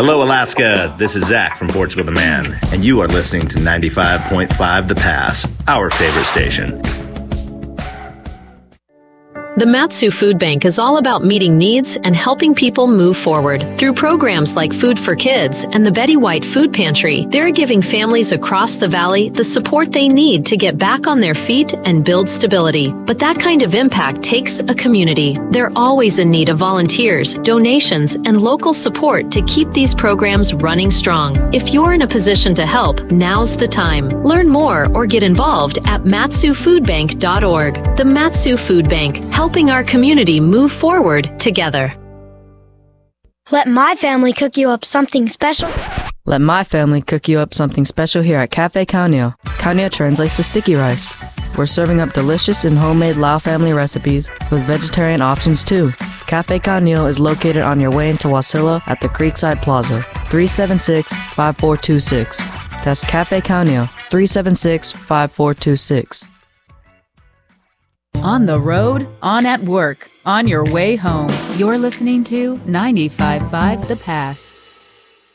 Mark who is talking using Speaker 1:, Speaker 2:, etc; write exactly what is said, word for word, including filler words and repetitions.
Speaker 1: Hello, Alaska. This is Zach from Portugal the Man, and you are listening to ninety-five point five The Pass, our favorite station.
Speaker 2: The Mat-Su Food Bank is all about meeting needs and helping people move forward. Through programs like Food for Kids and the Betty White Food Pantry, they're giving families across the valley the support they need to get back on their feet and build stability. But that kind of impact takes a community. They're always in need of volunteers, donations, and local support to keep these programs running strong. If you're in a position to help, now's the time. Learn more or get involved at matsu food bank dot org. The Mat-Su Food Bank, helping our community move forward together.
Speaker 3: Let my family cook you up something special.
Speaker 4: Let my family cook you up something special here at Cafe Kaunio. Kaunio translates to sticky rice. We're serving up delicious and homemade Lao family recipes with vegetarian options too. Cafe Kaunio is located on your way into Wasilla at the Creekside Plaza, three seven six, five four two six. That's Cafe Kaunio, three seven six, five four two six.
Speaker 5: On the road, on at work, on your way home, you're listening to ninety-five point five The Pass.